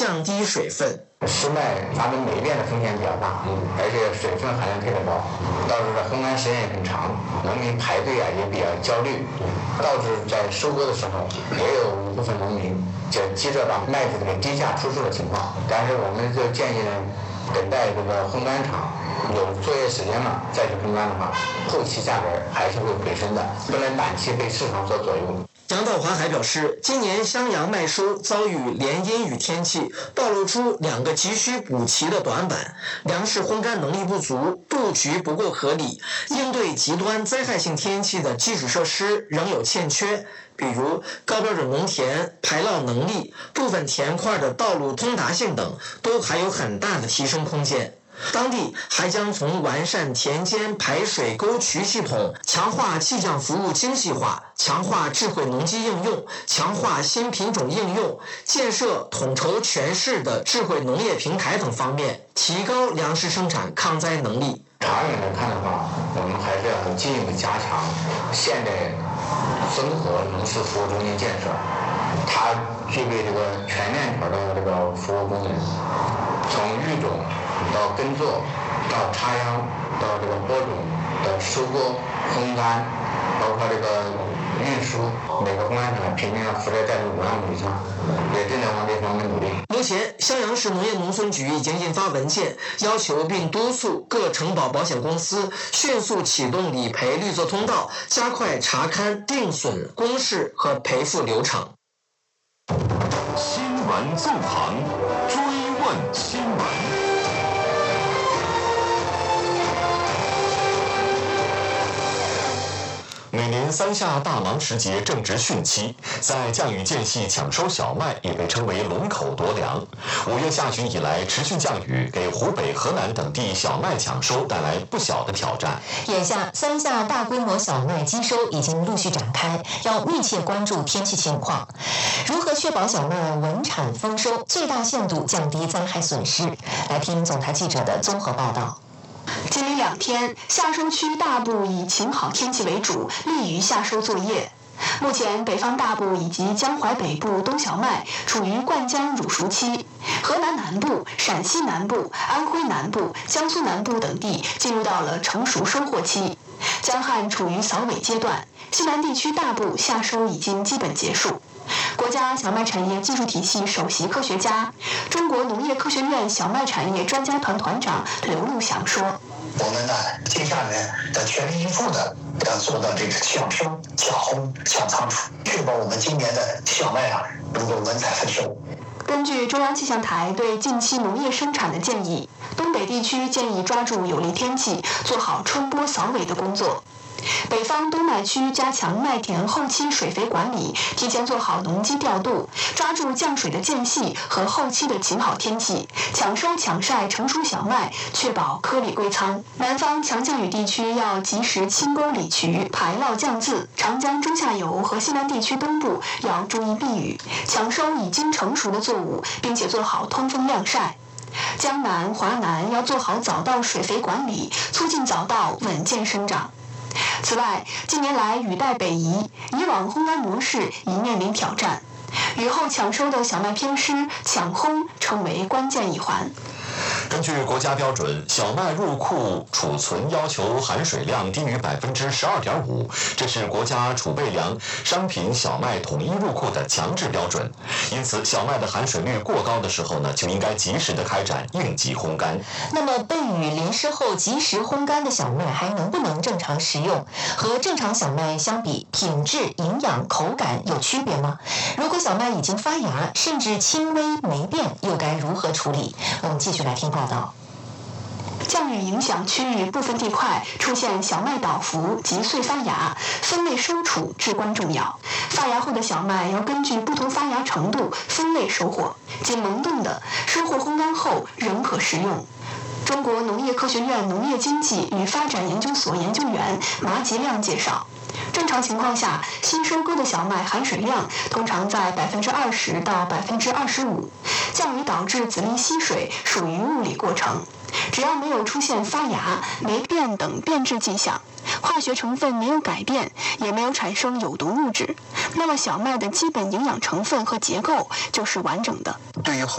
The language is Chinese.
降低水分。 失麦发生霉变的风险比较大，而且水分含量特别高，导致了烘干时间也很长，农民排队也比较焦虑，导致在收割的时候也有一部分农民就急着把麦子给低价出售的情况。但是我们就建议呢，等待这个烘干厂有作业时间了再去烘干的话，后期价格还是会回升的，不能短期被市场所左右。 杨道华还表示，今年襄阳麦收遭遇连阴雨天气，暴露出2个急需补齐的短板：粮食烘干能力不足，布局不够合理，应对极端灾害性天气的基础设施仍有欠缺，比如高标准农田、排涝能力、部分田块的道路通达性等，都还有很大的提升空间。当地还将从完善田间排水沟渠系统、强化气象服务精细化、强化智慧农机应用、强化新品种应用、建设统筹全市的智慧农业平台等方面，提高粮食生产抗灾能力。 长远来看的话，我们还是要进一步加强现代综合农事服务中心建设，它具备这个全链条的这个服务功能，从育种到耕作，到插秧，到这个播种，到收割、烘干，包括这个运输，每个烘干厂平均要负责占有5万亩以上，也正在往这方面努力。 目前，襄阳市农业农村局已经印发文件，要求并督促各承保保险公司迅速启动理赔绿色通道，加快查勘定损、公示和赔付流程。 新闻纵横，追问新闻。每年3夏大忙时节正值汛期，在降雨间隙抢收小麦也被称为龙口夺粮。5月下旬以来持续降雨，给湖北、河南等地小麦抢收带来不小的挑战。 眼下3夏大规模小麦机收已经陆续展开，要密切关注天气情况，如何确保小麦稳产丰收，最大限度降低灾害损失。来听总台记者的综合报道。 今明2天，夏收区大部以晴好天气为主，利于夏收作业。目前，北方大部以及江淮北部冬小麦处于灌浆乳熟期，河南南部、陕西南部、安徽南部、江苏南部等地进入到了成熟收获期，江汉处于扫尾阶段，西南地区大部夏收已经基本结束。国家小麦产业技术体系首席科学家、中国农业科学院小麦产业专家团团长刘路祥说：“ 我们呢，接下来的全力以赴的要做到这个抢收、抢烘、抢仓储，确保我们今年的小麦啊能够稳产丰收。” 根据中央气象台对近期农业生产的建议，东北地区建议抓住有利天气，做好春播扫尾的工作。北方冬麦区加强麦田后期水肥管理，提前做好农机调度，抓住降水的间隙和后期的晴好天气，抢收抢晒成熟小麦，确保颗粒归仓。南方强降雨地区要及时清沟理渠，排涝降渍；长江中下游和西南地区东部要注意避雨，抢收已经成熟的作物，并且做好通风晾晒。江南、华南要做好早稻水肥管理，促进早稻稳健生长。此外，近年来雨带北移，以往烘干模式已面临挑战，雨后抢收的小麦偏湿，抢烘成为关键一环。 根据国家标准，小麦入库储存要求含水量低于12.5%，这是国家储备粮商品小麦统一入库的强制标准。因此，小麦的含水率过高的时候呢，就应该及时的开展应急烘干。 那么，被雨淋湿后及时烘干的小麦还能不能正常食用？和正常小麦相比，品质、营养、口感有区别吗？如果小麦已经发芽，甚至轻微霉变，又该如何处理？我们继续来听报道。 降雨影响区域部分地块出现小麦倒伏及碎发芽，分类收储至关重要。发芽后的小麦要根据不同发芽程度分类收获，仅萌动的收获烘干后仍可食用。中国农业科学院农业经济与发展研究所研究员麻吉亮介绍，正常情况下，新收割的小麦含水量通常在20%到25%，降雨导致籽粒吸水属于物理过程。只要没有出现发芽、霉变等变质迹象，化学成分没有改变，也没有产生有毒物质，那么小麦的基本营养成分和结构就是完整的。 对于